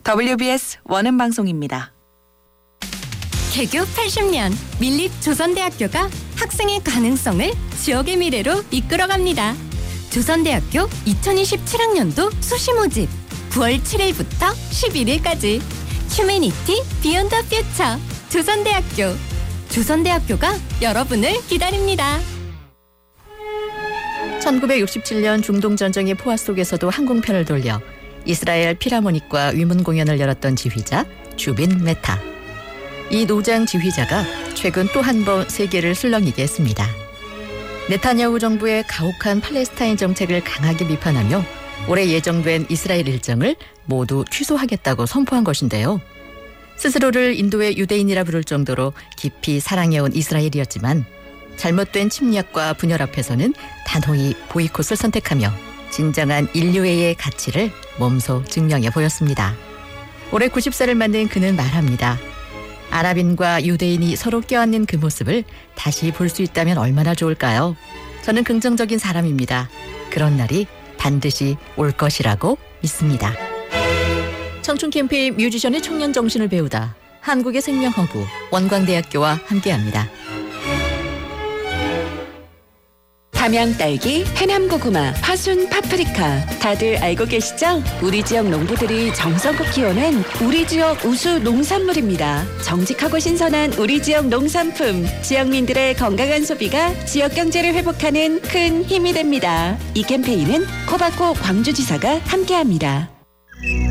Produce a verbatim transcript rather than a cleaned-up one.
더블유비에스 원음 방송입니다. 개교 팔십 년 밀립 조선대학교가 학생의 가능성을 지역의 미래로 이끌어갑니다. 조선대학교 이천이십칠 학년도 수시 모집 구월 칠일부터 십일일까지 휴메니티 비욘드 퓨처 조선대학교 조선대학교가 여러분을 기다립니다. 천구백육십칠 년 중동전쟁의 포화 속에서도 항공편을 돌려 이스라엘 필하모닉과 위문 공연을 열었던 지휘자 주빈 메타. 이 노장 지휘자가 최근 또 한 번 세계를 술렁이게 했습니다. 네타냐후 정부의 가혹한 팔레스타인 정책을 강하게 비판하며 올해 예정된 이스라엘 일정을 모두 취소하겠다고 선포한 것인데요. 스스로를 인도의 유대인이라 부를 정도로 깊이 사랑해온 이스라엘이었지만 잘못된 침략과 분열 앞에서는 단호히 보이콧을 선택하며 진정한 인류애의 가치를 몸소 증명해 보였습니다. 올해 구십 살을 맞는 그는 말합니다. 아랍인과 유대인이 서로 껴안는 그 모습을 다시 볼 수 있다면 얼마나 좋을까요? 저는 긍정적인 사람입니다. 그런 날이 반드시 올 것이라고 믿습니다. 청춘 캠페인 뮤지션의 청년 정신을 배우다. 한국의 생명허구 원광대학교와 함께합니다. 담양딸기, 해남고구마, 파순, 파프리카 다들 알고 계시죠? 우리 지역 농부들이 정성껏 키워낸 우리 지역 우수 농산물입니다. 정직하고 신선한 우리 지역 농산품, 지역민들의 건강한 소비가 지역 경제를 회복하는 큰 힘이 됩니다. 이 캠페인은 코바코 광주지사가 함께합니다.